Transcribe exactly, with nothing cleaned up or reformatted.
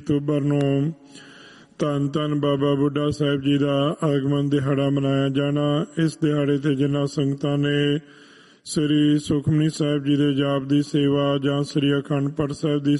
October ਨੂੰ ਧੰਨ ਧੰਨ ਬਾਬਾ ਬੁੱਢਾ ਸਾਹਿਬ ਜੀ ਦਾ ਆਗਮਨ ਦਿਹਾੜਾ ਮਨਾਇਆ ਜਾਣਾ। ਇਸ ਦਿਹਾੜੇ ਤੇ ਜਿਨ੍ਹਾਂ ਸੰਗਤਾਂ ਨੇ ਸ੍ਰੀ ਸੁਖਮਨੀ ਸਾਹਿਬ ਜੀ ਦੇ ਜਾਪ ਦੀ ਸੇਵਾ ਜਾਂ ਸ੍ਰੀ ਅਖੰਡ ਪਾਠ ਸਾਹਿਬ ਦੀ